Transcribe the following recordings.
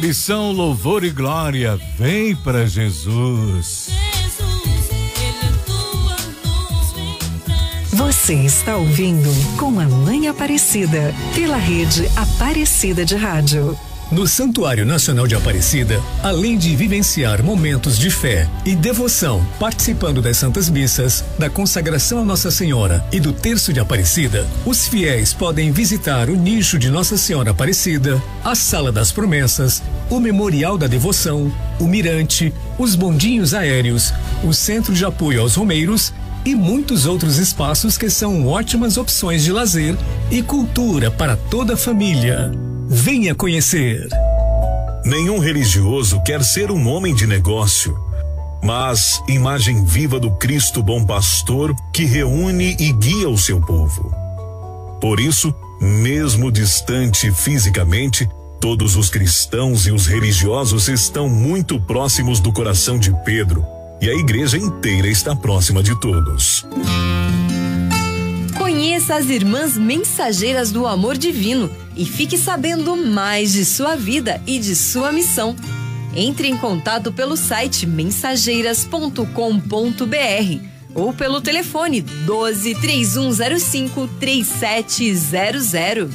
Missão Louvor e Glória, vem pra Jesus. Você está ouvindo Com a Mãe Aparecida, pela rede Aparecida de Rádio. No Santuário Nacional de Aparecida, além de vivenciar momentos de fé e devoção, participando das Santas Missas, da consagração a Nossa Senhora e do Terço de Aparecida, os fiéis podem visitar o nicho de Nossa Senhora Aparecida, a Sala das Promessas, o Memorial da Devoção, o Mirante, os bondinhos aéreos, o Centro de Apoio aos Romeiros e muitos outros espaços que são ótimas opções de lazer e cultura para toda a família. Venha conhecer. Nenhum religioso quer ser um homem de negócio, mas imagem viva do Cristo bom pastor que reúne e guia o seu povo. Por isso, mesmo distante fisicamente, todos os cristãos e os religiosos estão muito próximos do coração de Pedro, e a igreja inteira está próxima de todos. Conheça as Irmãs Mensageiras do Amor Divino e fique sabendo mais de sua vida e de sua missão. Entre em contato pelo site mensageiras.com.br ou pelo telefone 12 3105 3700.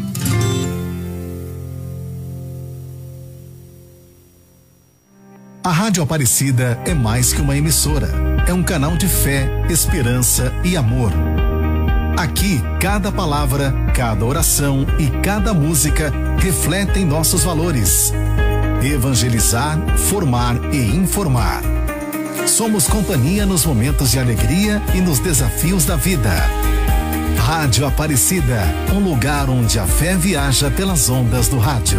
A Rádio Aparecida é mais que uma emissora. É um canal de fé, esperança e amor. Aqui, cada palavra, cada oração e cada música refletem nossos valores. Evangelizar, formar e informar. Somos companhia nos momentos de alegria e nos desafios da vida. Rádio Aparecida, um lugar onde a fé viaja pelas ondas do rádio.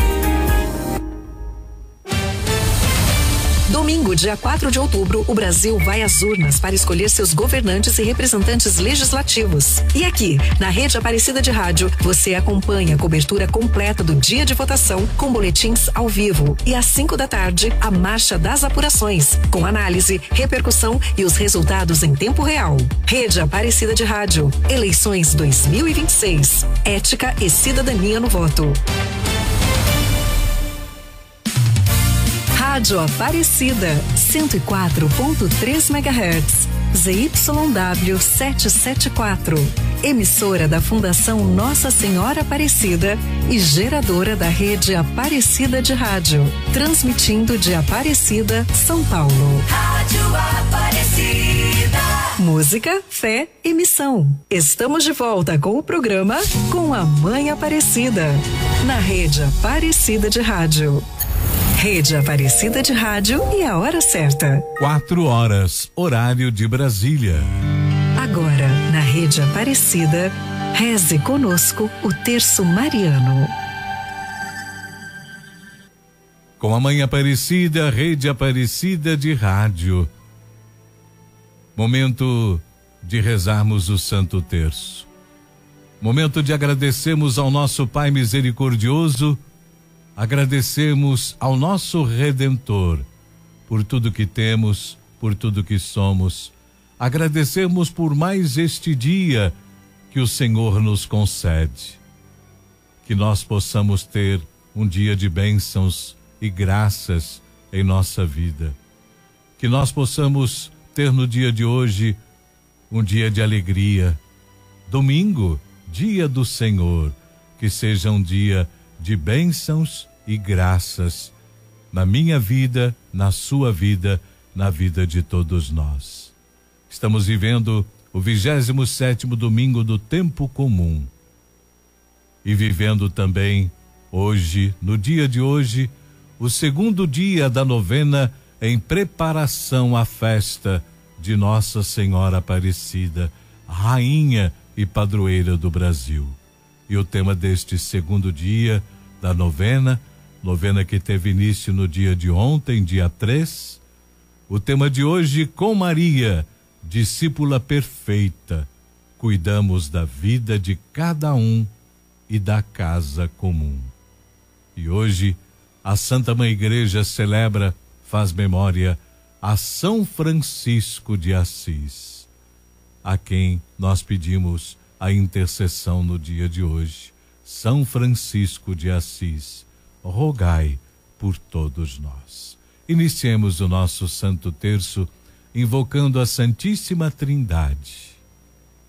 Domingo, dia 4 de outubro, o Brasil vai às urnas para escolher seus governantes e representantes legislativos. E aqui, na Rede Aparecida de Rádio, você acompanha a cobertura completa do dia de votação, com boletins ao vivo. E às 5 da tarde, a marcha das apurações, com análise, repercussão e os resultados em tempo real. Rede Aparecida de Rádio, eleições 2026. Ética e cidadania no voto. Rádio Aparecida, 104.3 MHz, ZYW 774, emissora da Fundação Nossa Senhora Aparecida e geradora da rede Aparecida de Rádio, transmitindo de Aparecida, São Paulo. Rádio Aparecida. Música, fé e missão. Estamos de volta com o programa Com a Mãe Aparecida, na rede Aparecida de Rádio. Rede Aparecida de Rádio e a hora certa. 4h, horário de Brasília. Agora, na Rede Aparecida, reze conosco o terço mariano. Com a Mãe Aparecida, Rede Aparecida de Rádio. Momento de rezarmos o Santo Terço. Momento de agradecermos ao nosso Pai misericordioso, agradecemos ao nosso Redentor por tudo que temos, por tudo que somos. Agradecemos por mais este dia que o Senhor nos concede. Que nós possamos ter um dia de bênçãos e graças em nossa vida. Que nós possamos ter no dia de hoje um dia de alegria. Domingo, dia do Senhor. Que seja um dia de bênçãos e graças na minha vida, na sua vida, na vida de todos nós. Estamos vivendo o 27º domingo do tempo comum e vivendo também hoje, no dia de hoje, o segundo dia da novena em preparação à festa de Nossa Senhora Aparecida, Rainha e Padroeira do Brasil. E o tema deste segundo dia da novena que teve início no dia de ontem, dia 3. O tema de hoje, com Maria, discípula perfeita, cuidamos da vida de cada um e da casa comum. E hoje, a Santa Mãe Igreja celebra, faz memória a São Francisco de Assis, a quem nós pedimos a intercessão no dia de hoje. São Francisco de Assis, rogai por todos nós. Iniciemos o nosso Santo Terço invocando a Santíssima Trindade.